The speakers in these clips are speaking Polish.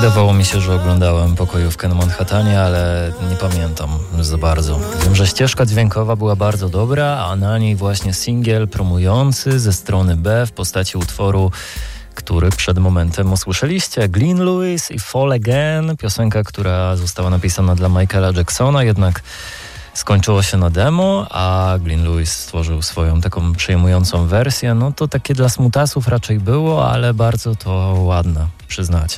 Wydawało mi się, że oglądałem Pokojówkę na Manhattanie, ale nie pamiętam za bardzo. Wiem, że ścieżka dźwiękowa była bardzo dobra, a na niej właśnie singiel promujący ze strony B w postaci utworu, który przed momentem usłyszeliście. Glenn Lewis i Fall Again, piosenka, która została napisana dla Michaela Jacksona, jednak skończyło się na demo, a Glenn Lewis stworzył swoją taką przejmującą wersję. No to takie dla smutasów raczej było, ale bardzo to ładne, przyznacie.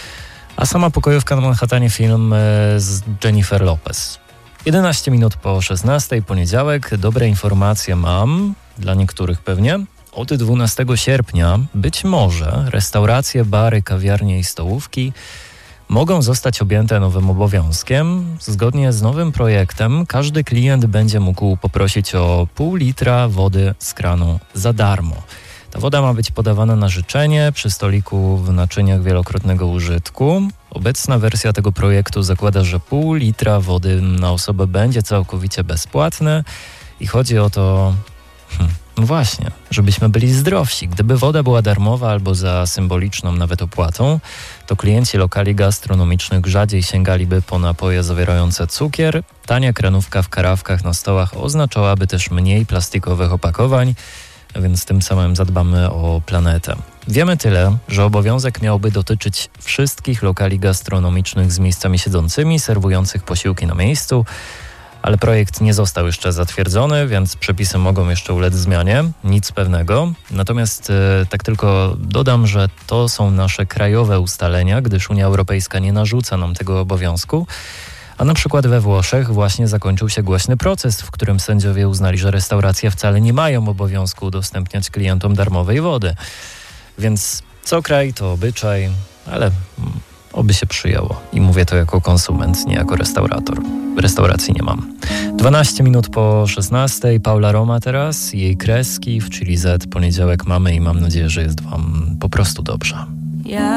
A sama Pokojówka na Manhattanie, film z Jennifer Lopez. 11 minut po 16, poniedziałek. Dobre informacje mam, dla niektórych pewnie. Od 12 sierpnia być może restauracje, bary, kawiarnie i stołówki mogą zostać objęte nowym obowiązkiem. Zgodnie z nowym projektem każdy klient będzie mógł poprosić o pół litra wody z kranu za darmo. Ta woda ma być podawana na życzenie przy stoliku w naczyniach wielokrotnego użytku. Obecna wersja tego projektu zakłada, że pół litra wody na osobę będzie całkowicie bezpłatne i chodzi o to, no właśnie, żebyśmy byli zdrowsi. Gdyby woda była darmowa albo za symboliczną nawet opłatą, to klienci lokali gastronomicznych rzadziej sięgaliby po napoje zawierające cukier. Tania kranówka w karawkach na stołach oznaczałaby też mniej plastikowych opakowań, więc tym samym zadbamy o planetę. Wiemy tyle, że obowiązek miałby dotyczyć wszystkich lokali gastronomicznych z miejscami siedzącymi, serwujących posiłki na miejscu, ale projekt nie został jeszcze zatwierdzony, więc przepisy mogą jeszcze ulec zmianie, nic pewnego. Natomiast tak tylko dodam, że to są nasze krajowe ustalenia, gdyż Unia Europejska nie narzuca nam tego obowiązku. A na przykład we Włoszech właśnie zakończył się głośny proces, w którym sędziowie uznali, że restauracje wcale nie mają obowiązku udostępniać klientom darmowej wody. Więc co kraj to obyczaj, ale oby się przyjęło. I mówię to jako konsument, nie jako restaurator. Restauracji nie mam. 12 minut po 16. Paula Roma teraz. Jej kreski w Chili Z. Poniedziałek mamy i mam nadzieję, że jest wam po prostu dobrze.